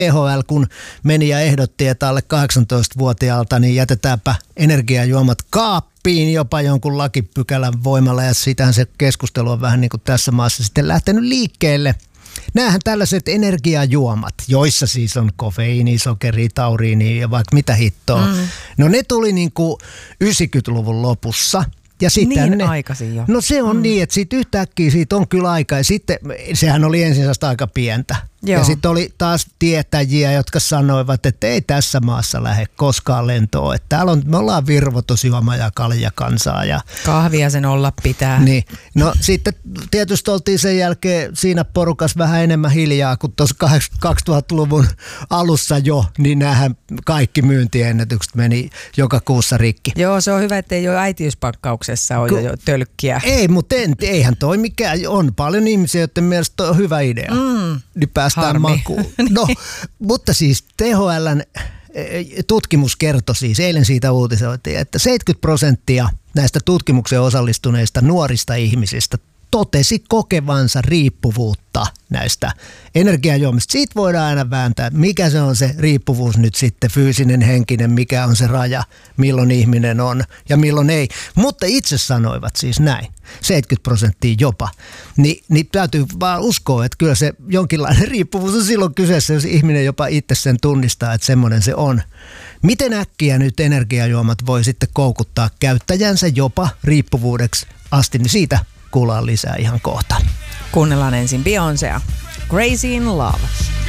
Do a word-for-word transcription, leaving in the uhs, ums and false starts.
T H L kun meni ja ehdotti, että alle kahdeksantoistavuotiaalta niin jätetäänpä energiajuomat kaappiin jopa jonkun lakipykälän voimalla, ja sitähän se keskustelu on vähän niin kuin tässä maassa sitten lähtenyt liikkeelle. Nämähän tällaiset energiajuomat, joissa siis on kofeiini, sokeri, tauriini ja vaikka mitä hittoa, mm. no ne tuli niin kuin yhdeksänkymmentäluvun lopussa. Ja niin ne, aikaisin jo. No se on mm. niin, että sitten yhtäkkiä siitä on kyllä aika. Ja sitten sehän oli ensin aika pientä. Joo. Ja sitten oli taas tietäjiä, jotka sanoivat, että ei tässä maassa lähde koskaan lentoon. Että täällä on, me ollaan virvoitusjuoma ja kaljakansaa. Ja kahvia sen olla pitää. Niin. No sitten tietysti oltiin sen jälkeen siinä porukas vähän enemmän hiljaa kuin tuossa kaksituhattaluvun alussa jo. Niin näähän kaikki myyntiennätykset meni joka kuussa rikki. Joo, se on hyvä, että ei ole äitiyspakkauksessa ole Ku, jo tölkkiä. Ei, mutta en, eihän toi mikään. On paljon ihmisiä, joiden mielestä toi on hyvä idea. Mm. Niin päästään makuun. No, mutta siis T H L:n tutkimus kertoi siis, eilen siitä uutisoitiin, että seitsemänkymmentä prosenttia näistä tutkimukseen osallistuneista nuorista ihmisistä totesi kokevansa riippuvuutta näistä energiajuomista. Siitä voidaan aina vääntää, mikä se on se riippuvuus nyt sitten, fyysinen, henkinen, mikä on se raja, milloin ihminen on ja milloin ei. Mutta itse sanoivat siis näin, seitsemänkymmentä prosenttia jopa. Ni, niin täytyy vaan uskoa, että kyllä se jonkinlainen riippuvuus on silloin kyseessä, jos ihminen jopa itse sen tunnistaa, että semmoinen se on. Miten äkkiä nyt energiajuomat voi sitten koukuttaa käyttäjänsä jopa riippuvuudeksi asti, niin siitä kuullaan lisää ihan kohta. Kuunnellaan ensin Beyoncéa. Crazy in Love.